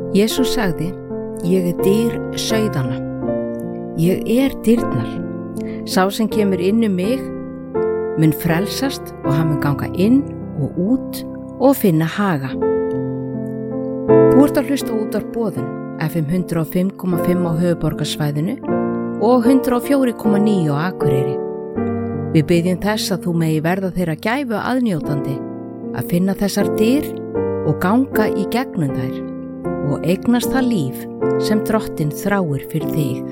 Jesús sagði, ég dyr sauðanna. Ég dyrnar. Sá sem kemur inn mig mun frelsast og hann mun ganga inn og út og finna haga. Þú ert að hlusta útvarp Boðun, FM 105,5 á höfuðborgarsvæðinu og 104,9 á Akureyri. Við biðjum þess að þú megi verða þeirra gæfu aðnjótandi að finna þessar dyr og ganga í gegnum þær og eignast það líf sem Drottinn þráir fyrir þig.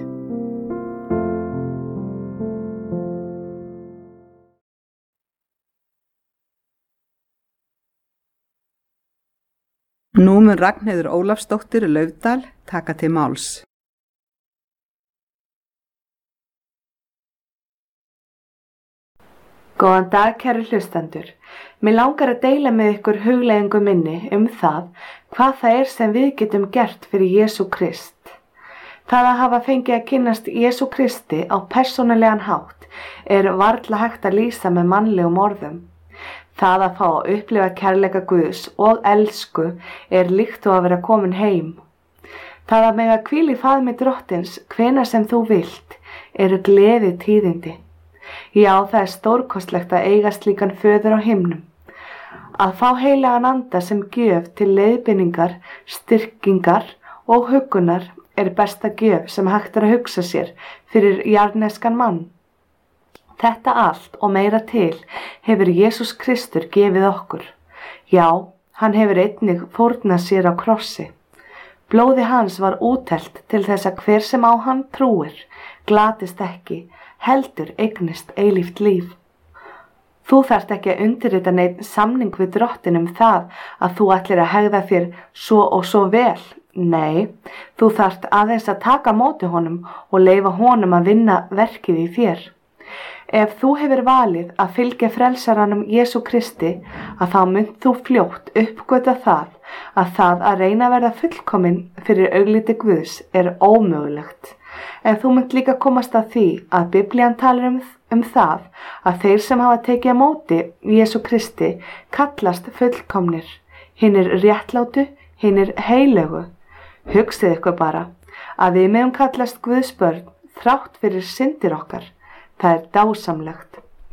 Nú mun Ragnheiður Ólafsdóttir Laufdal taka til máls. Góðan dag, kæru hlustendur. Mig langar að deila með ykkur hugleiðingu minni það hvað það sem við getum gert fyrir Jesú Krist. Það að hafa fengið að kynnast Jesú Kristi á persónulegan hátt varla hægt að lýsa með mannlegum orðum. Það að fá að upplifa kærleika Guðs og elsku líkt og að vera komin heim. Það að mega hvíla í faðmi Drottins hvenær sem þú vilt gleði tíðindi. Já, það stórkostlegt að eiga slíkan föður á himnum. Að fá heilagan anda sem gjöf til leiðbeiningar, styrkingar og huggunar besta gjöf sem hægt að hugsa sér fyrir jarðneskan mann. Þetta allt og meira til hefur Jesús Kristur gefið okkur. Já, hann hefur einnig fórnað sér á krossi. Blóði hans var útelt til þess að hver sem á hann trúir, glatist ekki, heldur eignist eilíft líf. Þú þarft ekki að undirrita neinn samning við Drottinn það að þú ætlir að hegða þér svo og svo vel. Nei, þú þarft aðeins að taka á móti honum og leyfa honum að vinna verkið í þér. Ef þú hefur valið að fylgja frelsaranum Jesú Kristi, þá munt þú fljótt uppgöta það að reyna að verða fullkomin fyrir augliti Guðs ómögulegt. En þú munt líka komast að því að Biblían talar það að þeir sem hafa tekið á móti Jesú Kristi kallast fullkomnir, hinir réttlátu, hinir heilögu. Hugsið ykkur bara að við megum kallast Guðs börn þrátt fyrir syndir okkar. Það dásamlegt.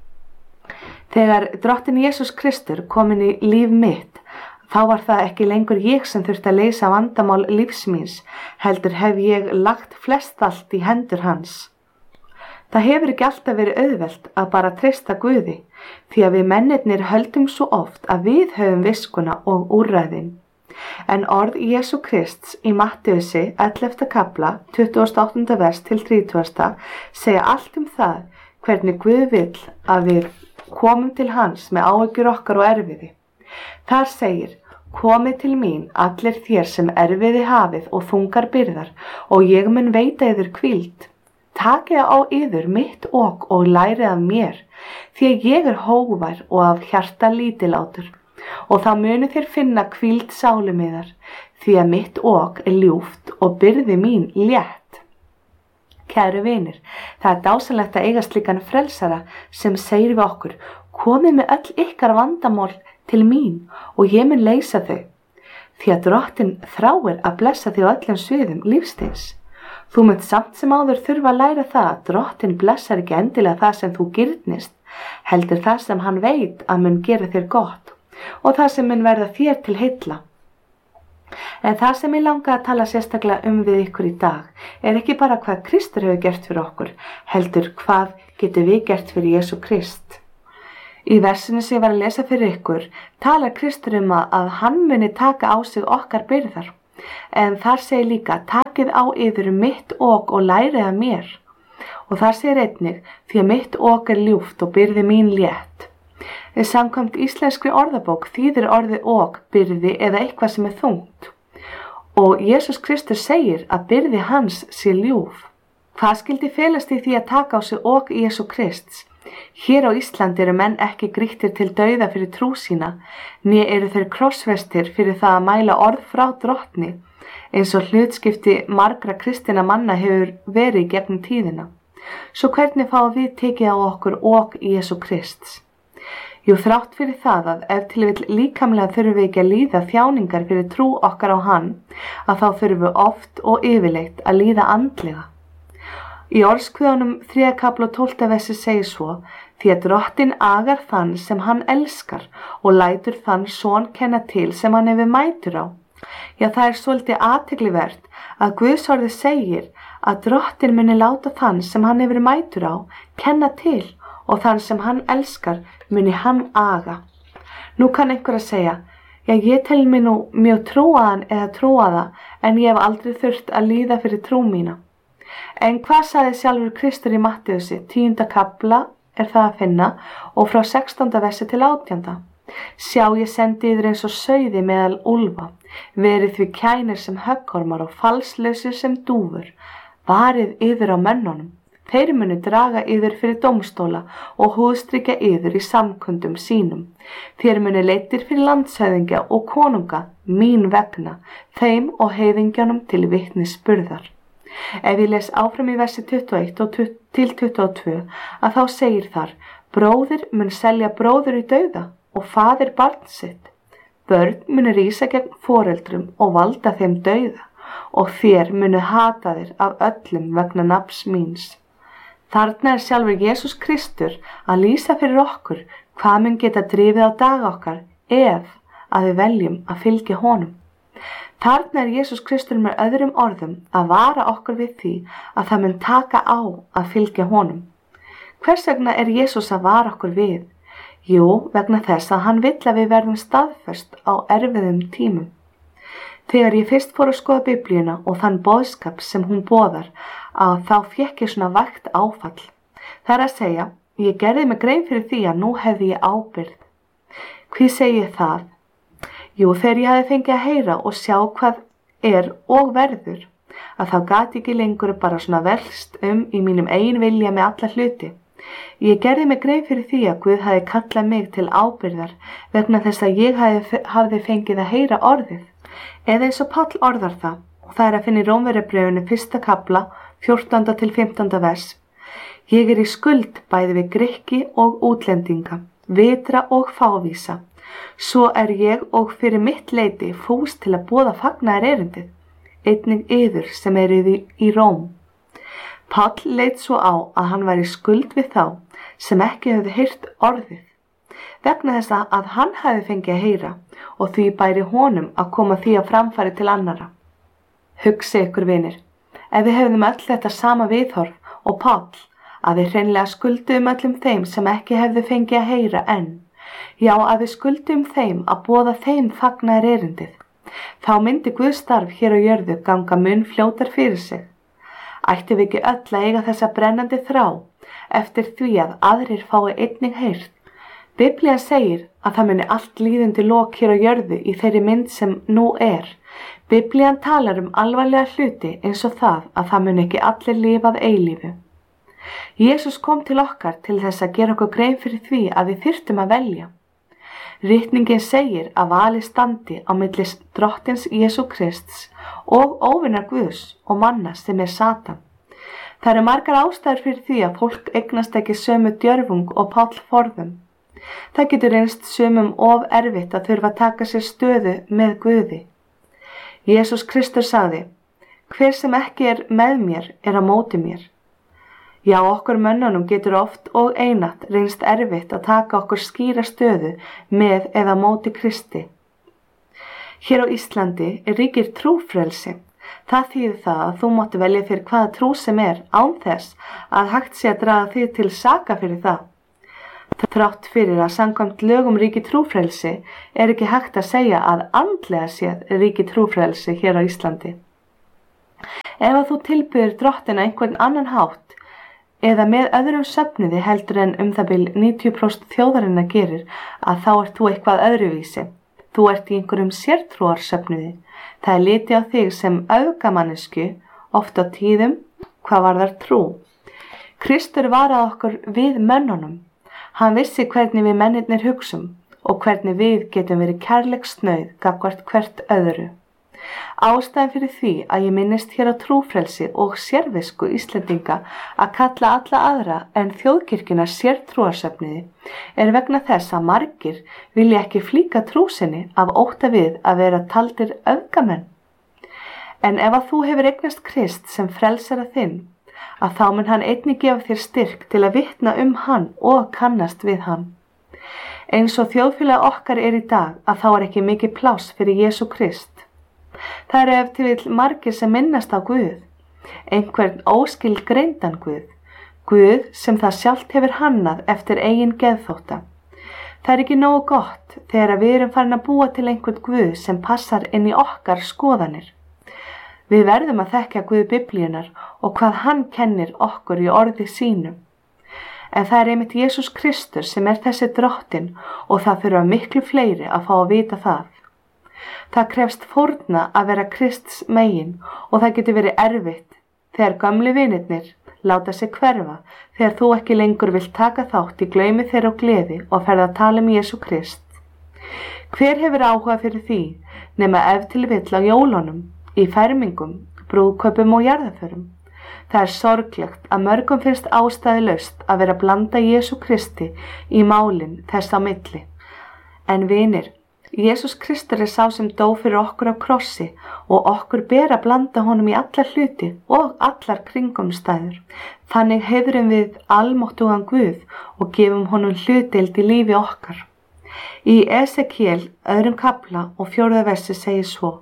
Þegar Drottinn Jesús Kristur kom inn í líf mitt, þá var það ekki lengur ég sem þurfti að leysa vandamál lífs míns, heldur hef ég lagt flestallt í hendur hans. Það hefur ekki alltaf verið auðvelt að bara treysta Guði, því að við mennirnir höldum svo oft að við höfum viskuna og úrræðin. En orð Jesú Krists í Mattheusi 11. kapla 28. vers til 30. segja allt það hvernig Guð vill að við komum til hans með áhyggjur okkar og erfiði. Þar segir, komið til mín allir þér sem erfiði hafið og þungar byrðar og ég mun veita yður hvíld. Takið á yður mitt ok og lærið af mér, því að ég hógvær og af hjarta lítillátur. Og þá munu þér finna hvíld sálum yðar, því að mitt ok ljúft og byrði mín létt. Kæru vinir, það dásamlegt að eiga slíkan frelsara sem segir við okkur, komið með öll ykkar vandamál til mín og ég mun leysa þau. Því að Drottinn þráir að blessa þig á öllum sviðum lífsins. Þú munt samt sem áður þurfa að læra það að Drottinn blessar ekki endilega það sem þú girnist, heldur það sem hann veit að mun gera þér gott og það sem mun verða þér til heilla. En það sem ég langa að tala sérstaklega við ykkur í dag ekki bara hvað Kristur hefur gert fyrir okkur, heldur hvað getum við gert fyrir Jesú Krist. Í versinu sem ég var að lesa fyrir ykkur talar Kristur að hann muni taka á sig okkar byrðar. En þar segir líka, takið á yður mitt ok og lærið af mér. Og þar segir einnig, því að mitt ok ljúft og byrði mín létt. Samkvæmt íslenskri orðabók þýðir orðið ok byrði eða eitthvað sem þungt. Og Jesús Kristus segir að byrði hans sé ljúf. Hvað skyldi felast í því að taka á sig ok Jesú Krists? Hér á Íslandi menn ekki grýttir til dauða fyrir trú sína, né þeir krossfestir fyrir það að mæla orð frá Drottni, eins og hlutskipti margra kristinna manna hefur verið gegnum tíðina. Svo hvernig fáum við tekið á okkur ok Jesú Krists? Jú, þrátt fyrir það að ef til vill líkamlega þurfum við ekki að líða þjáningar fyrir trú okkar á hann, að þá þurfum við oft og yfirleitt að líða andlega. Í Orðskviðunum 3. kafla og 12. versi segir svo: því að Drottinn agar þann sem hann elskar og lætur þann son kenna til sem hann hefur mætur á. Já, það svolítið athyglivert að Guðs orðið segir að Drottinn muni láta þann sem hann hefur mætur á kenna til og þann sem hann elskar muni hann aga. Nú kann einhver að segja: já, ég tel mig nú mjög trúaðan eða trúaða en ég hef aldrei þurft að líða fyrir trú mína. En hvað sagði sjálfur Kristur í Mattheusi 10. kafla er það að finna og frá 16. versi til 18. Sjá, ég sendi yður eins og sauði meðal úlfa, verið því kænir sem höggormar og falslausir sem dúfur. Varið yður á mönnunum, þeir munu draga yður fyrir dómstóla og húðstrykja yður í samkundum sínum. Þér munu leiddir fyrir landshöfðingja og konunga mín vegna, þeim og heiðingjanum til vitnisburðar. Ef ég les áfram í versi 21 og til 22 að þá segir þar: bróðir mun selja bróður í dauða og faðir barn sitt. Börn munu rísa gegn foreldrum og valda þeim dauða og þér munu hata þér af öllum vegna nafns míns. Þarna sjálfur Jesús Kristur að lýsa fyrir okkur hvað mun geta drifið á daga okkar ef að við veljum að fylgja honum. Þarna Jesús Kristur með öðrum orðum að vara okkur við því að það mun taka á að fylgja honum. Hvers vegna Jesús að vara okkur við? Jú, vegna þess að hann vill að við verðum staðföst á erfiðum tímum. Þegar ég fyrst fór að skoða Biblíuna og þann boðskap sem hún boðar, að þá fékk ég svona vægt áfall. Það að segja, ég gerði mig grein fyrir því að nú hefði ég ábyrgð. Hví segi ég það? Jú, þegar ég hefði fengið að heyra og sjá hvað er og verður, að þá gat ekki lengur bara svona velst í mínum eigin vilja með alla hluti. Ég gerði mig grein fyrir því að Guð hafi kallað mig til ábyrgðar vegna þess að ég hafði fengið að heyra orðið. Eða eins og Páll orðar það, og það að finna í Rómverjabréfinu 1. kafla, 14. til 15. vers. Ég í skuld bæði við Grikki og útlendinga, vitra og fávísa. Svo ég og fyrir mitt leyti fús til að boða fagnaðar erindið, einnig yður sem eruð í Róm. Páll leit svo á að hann væri skuld við þá sem ekki höfðu heyrt orðið, vegna þess að hann hafi fengið að heyra og því bæri honum að koma því á framfæri til annara. Hugsi ykkur vinir, ef við hefðum öll þetta sama viðhorf og Páll, að við hreinlega skuldum öllum þeim sem ekki hefðu fengið að heyra enn, já, að við skuldum þeim að boða þeim fagnaðar erindið, þá myndi Guðs starf hér á jörðu ganga mun fljótar fyrir sig. Ættum við ekki öll að eiga þessa brennandi þrá eftir því að aðrir fái einnig heyrt. Biblían segir að það muni allt líðandi lok hér á jörðu í þeirri mynd sem nú er. Biblían talar alvarlega hluti eins og það muni ekki allir lifað eilífu. Jesús kom til okkar til þess að gera okkur grein fyrir því að við þyrftum að velja. Ritningin segir að valið standi á milli Drottins Jesú Krists og óvinar Guðs og manna sem Satan. Það eru margar ástæður fyrir því að fólk eignast ekki sömu djörfung og Páll forðum. Það getur reynst sumum of erfitt að þurfa að taka sér stöðu með Guði. Jesús Kristur sagði: hver sem ekki er með mér er á móti mér. Já, okkur mönnunum getur oft og einatt reynst erfitt að taka okkur skýra stöðu með eða móti Kristi. Hér á Íslandi ríkir trúfrelsi. Það þýðir það að þú mátti velja þér hvaða trú sem er án þess að hægt sé að draga þig til saka fyrir það. Þrátt fyrir að samkvæmt lögum ríki trúfrelsi ekki hægt að segja að andlega séð ríki trúfrelsi hér á Íslandi. Ef að þú tilbyður Drottina einhvern annan hátt eða með öðrum söfnuði heldur en það bil 90% þjóðarinnar gerir, að þá ert þú eitthvað öðruvísi. Þú ert í einhverjum sértrúarsöfnuði. Það litið á þig sem öfgamannesku, oft á tíðum, hvað varðar trú. Kristur varaði okkur við mönnunum. Hann vissi hvernig við mennirnir hugsum og hvernig við getum verið kærleiksnauð gagnvart hvert öðru. Ástæðan fyrir því að ég minnist hér á trúfrelsi og sérvisku Íslendinga að kalla alla aðra en þjóðkirkjuna sértrúarsöfnuði vegna þess að margir vilja ekki flíka trú sinni af ótta við að vera taldir öfgamenn. En ef að þú hefur eignast Krist sem frelsara þinn, að þá mun hann einnig gefa þér styrk til að vitna hann og kannast við hann. Eins og þjóðfélag okkar í dag að þá ekki mikið pláss fyrir Jesú Krist. Það ef til vill margir sem minnast á Guð, einhvern óskilgreindan Guð sem það sjálft hefur hannað eftir eigin geðþótta. Það ekki nógu gott þegar við erum farin að búa til einhvern Guð sem passar inn í okkar skoðanir. Við verðum að þekkja Guð Biblíunnar og hvað hann kennir okkur í orði sínu. En það einmitt Jesús Kristur sem þessi drottinn og það þurfa miklu fleiri að fá að vita það. Það krefst fórna að vera Krists megin og það getur verið erfitt þegar gamli vinirnir láta sig hverfa þegar þú ekki lengur vilt taka þátt í glaumi þeirra og gleði og ferð að tala Jesú Krist. Hver hefur áhuga fyrir því nema ef til vill á jólunum, í fermingum, brúðkaupum og jarðarförum? Það sorglegt að mörgum finnst ástæðulaust að vera að blanda Jesú Kristi í málin þess á milli. En vinir, Jesús Kristur sá sem dó fyrir okkur á krossi og okkur ber að blanda honum í allar hluti og allar kringumstæður. Þannig heiðrum við almáttugan Guð og gefum honum hlutdeild í lífi okkar. Í Esekiel 2. kafla og 4. versi segir svo: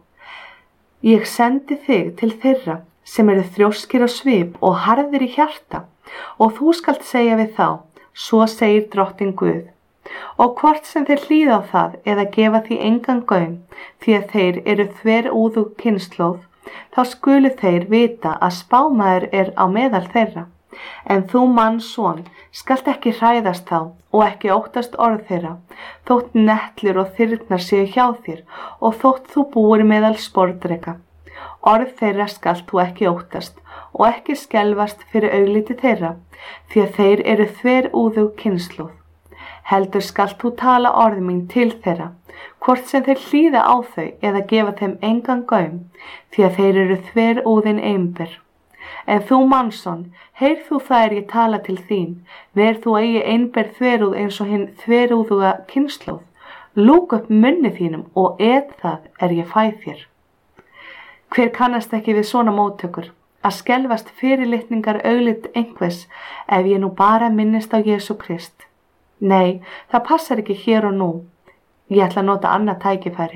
Ég sendi þig til þeirra sem eru þrjóskir á svip og harðir í hjarta, og þú skalt segja við þá, svo segir drottinn Guð. Og hvort sem þeir hlýða á það eða gefa því engan gaum, því að þeir eru þverúðug kynslóð, þá skulu þeir vita að spámaður á meðal þeirra. En þú mannsson skalt ekki hræðast þá og ekki óttast orð þeirra, þótt netlir og þyrnar séu hjá þér og þótt þú búir meðal sporðdreka. Orð þeirra skalt þú ekki óttast og ekki skelfast fyrir augliti þeirra, því að þeir eru þverúðug kynslóð. Heldur skalt þú tala orð mín til þeirra, hvort sem þeir hlýða á þau eða gefa þeim engan gaum, því að þeir eru þverúðin einber. En þú mannsson, heyr þú það ég tala til þín, ver þú eigi einber þverúð eins og hinn þverúðuga kynslóð. Lúk upp munni þínum og það ég fæ þér. Hver kannast ekki við svona móttökur, að skelfast fyrirlitningar auglit einhvers ef ég nú bara minnist á Jesú Krist? Nei, það passar ekki hér og nú. Ég ætla að nota annað tækifæri.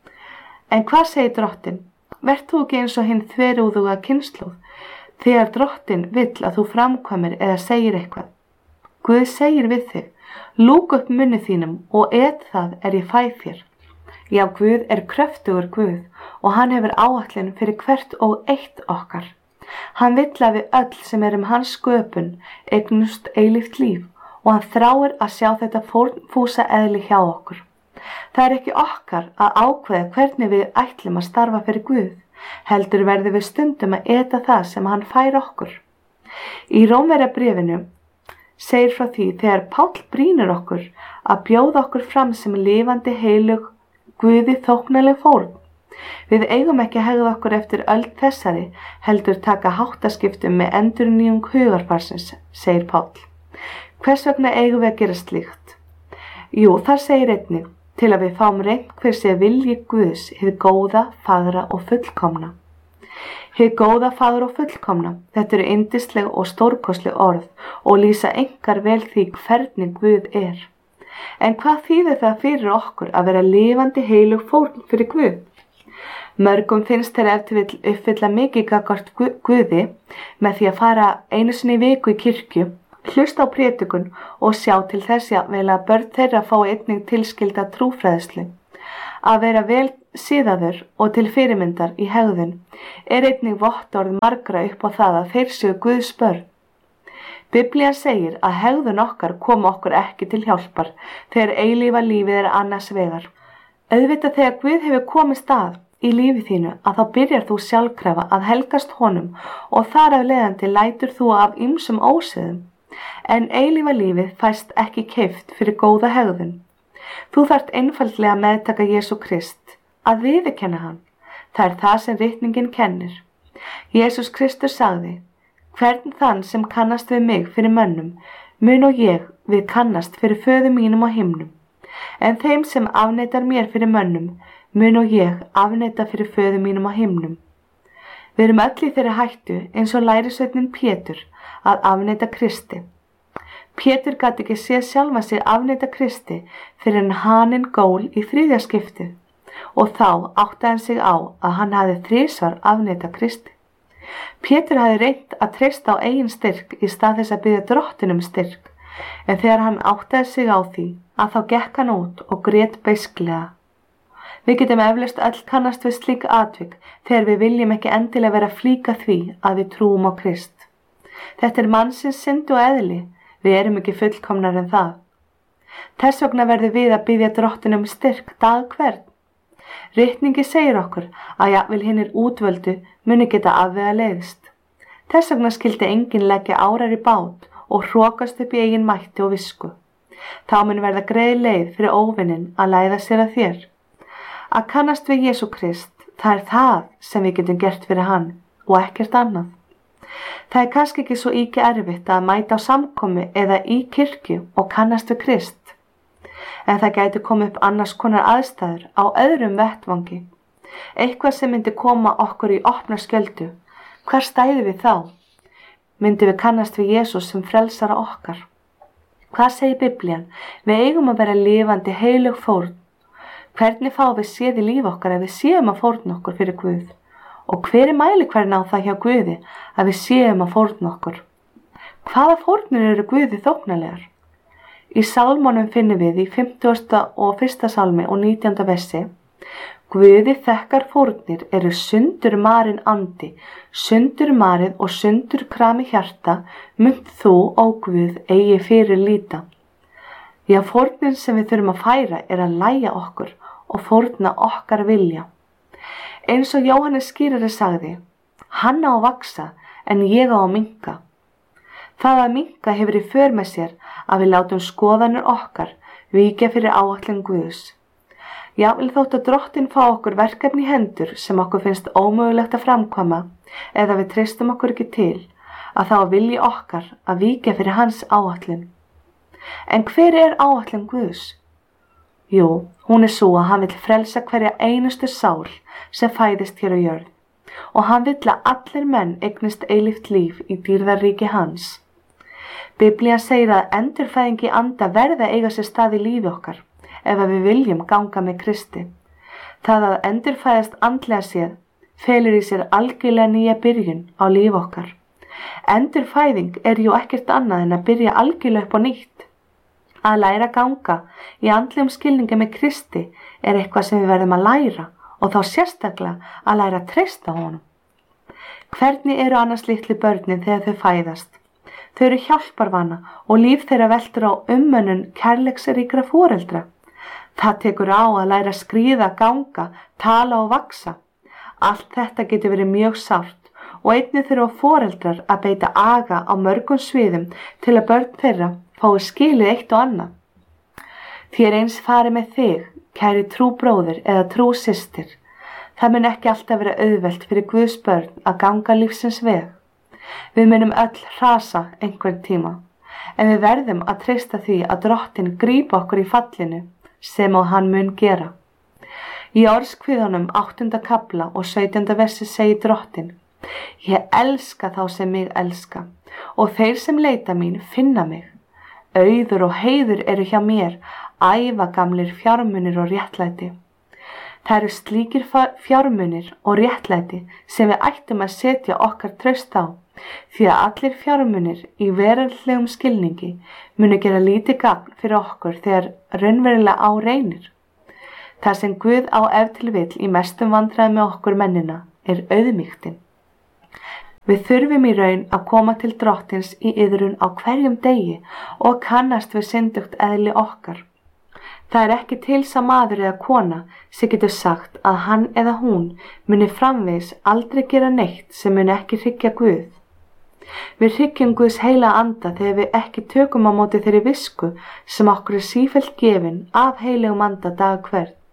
En hvað segir drottinn? Vert þú ekki eins og hinn þverúðuga kynslóð, þegar drottinn vill að þú framkvæmir eða segir eitthvað? Guð segir við þig, lúk upp munni þínum og það ég fæ þér. Já, Guð kröftugur Guð og hann hefur áætlun fyrir hvert og eitt okkar. Hann vill að við öll sem erum hans sköpun eignust eilíft líf og hann þráir að sjá þetta fúsa eðli hjá okkur. Það ekki okkar að ákveða hvernig við ætlum að starfa fyrir Guð, heldur verður við stundum að eta það sem hann fær okkur. Í Rómverjabréfinu segir frá því þegar Páll brýnir okkur að bjóða okkur fram sem lifandi heilug Guði þóknanleg fórn. Við eigum ekki að hegða okkur eftir öld þessari, heldur taka háttaskiptum með endurnýjung hugarfarsins, segir Páll. Hvers vegna eigum við að gera slíkt? Jú, það segir einnig, til að við fáum reynt hver sé vilji Guðs, hið góða, fagra og fullkomna. Hið góða, fagra og fullkomna, þetta eru yndisleg og stórkostleg orð og lýsa engar vel því hvernig Guð En hvað þýðir það fyrir okkur að vera lifandi heilug fórn fyrir Guð? Mörgum finnst þeir ef til vill uppfylla mikið gagnvart Guði með því að fara einu sinni í viku í kirkju, hlusta á prédikun og sjá til þess að börn þeirra fái einnig tilskilda trúfræðslu. Að vera vel siðaður og til fyrirmyndar í hegðun einnig vottorð margra upp á það að þeir séu Guðs börn. Biblían segir að hegðun okkar kom okkur ekki til hjálpar þegar eilífa lífið annars vegar. Auðvitað þegar Guð hefur komist að í lífi þínu að þá byrjar þú sjálfkrafa að helgast honum og þar af leiðandi lætur þú af ýmsum ósiðum. En eilífa lífið fæst ekki keypt fyrir góða hegðun. Þú þarft einfaldlega að meðtaka Jesú Krist, að viðurkenna hann. Það er það sem ritningin kennir. Jesús Kristus sagði: hvern þann sem kannast við mig fyrir mönnum, mun og ég við kannast fyrir föður mínum á himnum. En þeim sem afneitar mér fyrir mönnum, mun og ég afneita fyrir föður mínum á himnum. Við erum öll í þeirri hættu eins og lærisveinninn Pétur að afneita Kristi. Pétur gat ekki séð sjálfa sig afneita Kristi fyrir en haninn gól í 3. skiptið og þá áttaði hann sig á að hann hafði 3 afneita Kristi. Pétur hafði reynt að treysta á eigin styrk í stað þess að biðja Drottin styrk, en þegar hann áttaði sig á því að þá gekk hann út og grét beisklega. Við getum eflaust öll kannast við slík atvik þegar við viljum ekki endilega vera að flíka því að við trúum á Krist. Þetta er mannsins synd og eðli, við erum ekki fullkomnar en það. Þess vegna verðum við að biðja Drottin styrk dag hvern. Ritningi segir okkur að jafnvel hinir útvöldu muni geta afvegaleiðst. Þess vegna skyldi enginn leggja árar í bát og hrokast upp í eigin mætti og visku. Þá mun verða greið leið fyrir óvinnin að læða sér að þér. Að kannast við Jesú Krist, það er það sem við getum gert fyrir hann og ekkert annað. Það er kannski ekki svo íki erfitt að mæta á samkomu eða í kirkju og kannast við Krist. En það gæti komið upp annars konar aðstæður á öðrum vettvangi. Eitthvað sem myndi koma okkur í opna skjöldu. Hvar stæðum við þá? Myndum við kannast við Jesús sem frelsara okkar? Hvað segir Biblían? Við eigum að vera lifandi heilög fórn. Hvernig fáum við séð í líf okkar ef við séum að fórna okkur fyrir Guð? Og hver er mælikvarðinn á það hjá Guði að við séum að fórna okkur? Hvaða fórnir eru Guði þóknanlegar? Í sálmónum finnum við í 50. og 1. sálmi og 19. versi: Guði þekkar fórnir eru sundur marinn andi, sundur marið og sundur krami hjarta, munt þú, ó Guð, eigi fyrir líta. Já, fórnin sem við þurfum að færa er að lægja okkur og fórna okkar vilja. Eins og Jóhannes skýrari sagði: hann á að vaksa en ég á að minnka. Það að minnka hefur í för með sér að við látum skoðanir okkar víkja fyrir áætlun Guðs. Jafnvel þótt að Drottinn fá okkur verkefni í hendur sem okkur finnst ómögulegt að framkvæma eða við treystum okkur ekki til, að þá vilji okkar að víkja fyrir hans áætlun. En hver er áætlun Guðs? Jú, hún er svo að hann vill frelsa hverja einustu sál sem fæðist hér á jörð og hann vill að allir menn eignist eilíft líf í dýrðarríki hans. Biblían segir að endurfæðing í anda verði að eiga sér stað í lífi okkar ef við viljum ganga með Kristi. Það að endurfæðast andlega séð felur í sér algjörlega nýja byrjun á líf okkar. Endurfæðing er jú ekkert annað en að byrja algjörlega upp á nýtt. Að læra að ganga í andlegum skilningi með Kristi er eitthvað sem við verðum að læra og þá sérstaklega að læra að treysta honum. Hvernig eru annars litlu börnin þegar þau fæðast? Þau eru hjálparvana og líf þeirra veltur á ummönnun kærleiksríkra foreldra. Það tekur á að læra að skríða, ganga, tala og vaksa. Allt þetta getur verið mjög sárt og einnig þurfa foreldrar að beita aga á mörgum sviðum til að börn þeirra fái skilið eitt og annað. Þér eins farið með þig, kæri trúbróðir eða trúsystir. Það mun ekki alltaf vera auðvelt fyrir Guðs börn að ganga lífsins veg. Við munum öll hrasa einhvern tíma, en við verðum að treysta því að Drottinn grípa okkur í fallinu sem og hann mun gera. Í Orðskviðunum 8. kafla og 17. versi segir Drottinn: Ég elska þá sem mig elska og þeir sem leita mín finna mig. Auður og heiður eru hjá mér, ævagamlir fjármunir og réttlæti. Það eru slíkir fjármunir og réttlæti sem við ættum að setja okkar traust á, því að allir fjármunir í veraldlegum skilningi muni gera lítið gagn fyrir okkur þegar raunverulega á reynir. Það sem Guð á ef til vill í mestum vandræði með okkur mennina er auðmýktin. Við þurfum í raun að koma til Drottins í iðrun á hverjum degi og kannast við syndugt eðli okkar. Það er ekki til sá maður eða kona sem getur sagt að hann eða hún muni framvegis aldrei gera neitt sem muni ekki hryggja Guð. Við hryggjum Guðs heila anda þegar við ekki tökum á móti þeirri visku sem okkur er sífellt gefin af heilegum anda dag hvern.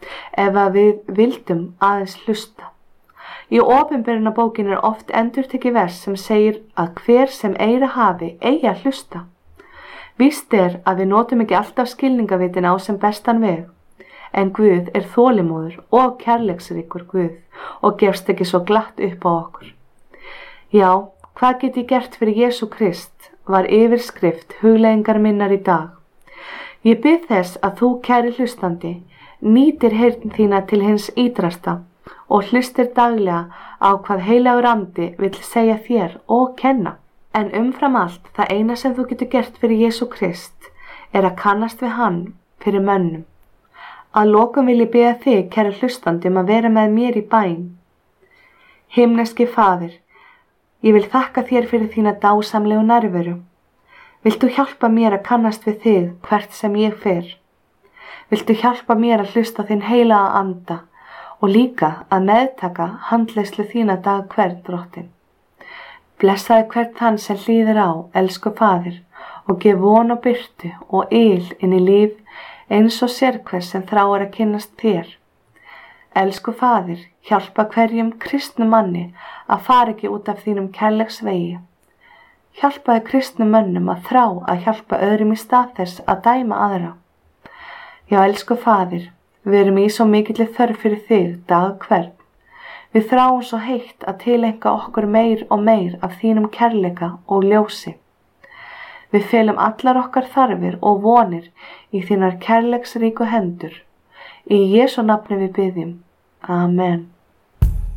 ef að við vildum aðeins hlusta. Í Opinberunarbókinni er oft endurtekið vers sem segir að hver sem eyra hafi eigi að hlusta. Víst er að við notum ekki alltaf skilningavitin á sem bestan veg, en Guð er þolinmóður og kærleiksríkur Guð og gefst ekki svo glatt upp á okkur. Já, hvað get ég gert fyrir Jesú Krist var yfirskrift hugleiðingar minnar í dag. Ég bið þess að þú, kæri hlustandi, nýtir heyrn þína til hins ítrasta og hlustir daglega á hvað heilagur andi vill segja þér og kenna. En umfram allt, það eina sem þú getur gert fyrir Jesú Krist er að kannast við hann fyrir mönnum. Að lokum vil ég biðja þig, kæri hlustandi, að vera með mér í bæn. Himneski Faðir, ég vil þakka þér fyrir þína dásamlegu nærveru. Viltu hjálpa mér að kannast við þig hvert sem ég fer? Viltu hjálpa mér að hlusta þinn heilaga anda og líka að meðtaka handleiðslu þína dag hvern, Drottinn. Blessaði hvern þann sem hlýðir á, elsku Faðir, og gef von og birtu og yl inn í líf eins og sérhvers sem þráir að kynnast þér. Elsku Faðir, hjálpa hverjum kristnum manni að fara ekki út af þínum kærleiksvegi. Hjálpaði kristnum mönnum að þrá að hjálpa öðrum í stað þess að dæma aðra. Já, elsku Faðir, við erum í svo mikilli þörf fyrir þig dag hvern. Við þráum svo heitt að tilenga okkur meir og meir af þínum kærleika og ljósi. Við felum allar okkar þarfir og vonir í þínar kærleiksríku hendur. Í Jesú nafni við biðjum. Amen.